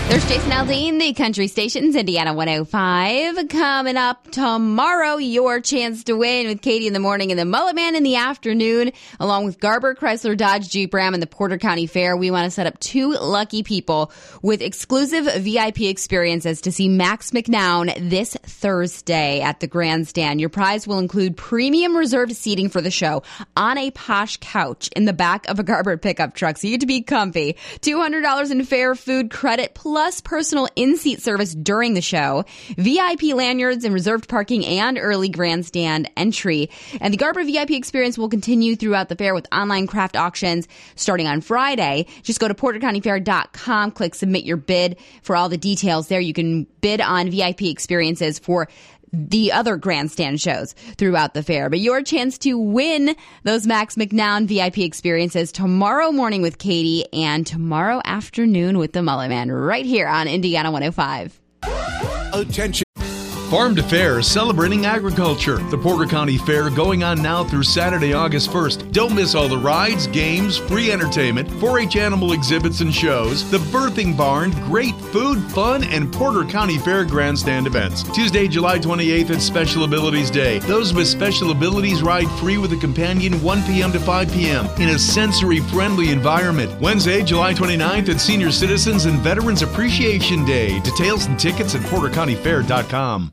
There's Jason Aldean, the country station's Indiana 105. Coming up tomorrow, your chance to win with Katie in the morning and the Mullet Man in the afternoon, along with Garber, Chrysler, Dodge, Jeep, Ram, and the Porter County Fair. We want to set up 2 lucky people with exclusive VIP experiences to see Max McNown this Thursday at the Grandstand. Your prize will include premium reserved seating for the show on a posh couch in the back of a Garber pickup truck, so you get to be comfy. $200 in fair food credit plus personal in-seat service during the show, VIP lanyards and reserved parking and early grandstand entry. And the Garber VIP experience will continue throughout the fair with online craft auctions starting on Friday. Just go to portercountyfair.com, click submit your bid for all the details there. You can bid on VIP experiences for the other grandstand shows throughout the fair. But your chance to win those Max McNown VIP experiences tomorrow morning with Katie and tomorrow afternoon with the Mullet Man right here on Indiana 105. Attention. Farm to Fair, celebrating agriculture. The Porter County Fair going on now through Saturday, August 1st. Don't miss all the rides, games, free entertainment, 4-H animal exhibits and shows, the birthing barn, great food, fun, and Porter County Fair grandstand events. Tuesday, July 28th at Special Abilities Day. Those with special abilities ride free with a companion 1 p.m. to 5 p.m. in a sensory-friendly environment. Wednesday, July 29th at Senior Citizens and Veterans Appreciation Day. Details and tickets at portercountyfair.com.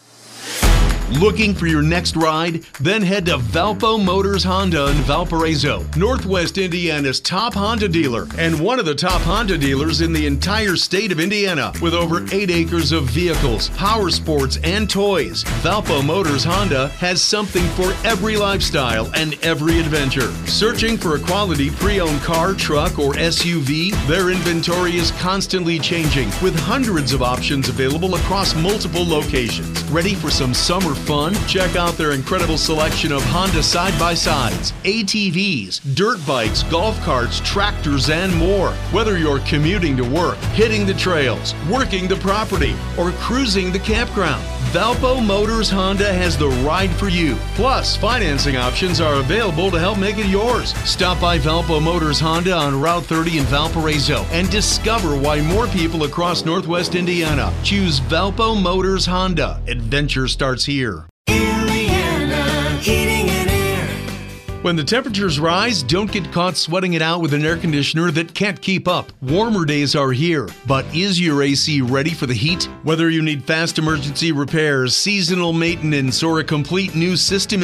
Looking for your next ride? Then head to Valpo Motors Honda in Valparaiso, Northwest Indiana's top Honda dealer and one of the top Honda dealers in the entire state of Indiana with over 8 acres of vehicles, power sports, and toys. Valpo Motors Honda has something for every lifestyle and every adventure. Searching for a quality pre-owned car, truck, or SUV? Their inventory is constantly changing with hundreds of options available across multiple locations. Ready for some summer fun? Check out their incredible selection of Honda side-by-sides, ATVs, dirt bikes, golf carts, tractors, and more. Whether you're commuting to work, hitting the trails, working the property, or cruising the campground, Valpo Motors Honda has the ride for you. Plus, financing options are available to help make it yours. Stop by Valpo Motors Honda on Route 30 in Valparaiso and discover why more people across Northwest Indiana choose Valpo Motors Honda. Adventure starts here. Indiana Heating and Air. When the temperatures rise, don't get caught sweating it out with an air conditioner that can't keep up. Warmer days are here, but is your AC ready for the heat? Whether you need fast emergency repairs, seasonal maintenance, or a complete new system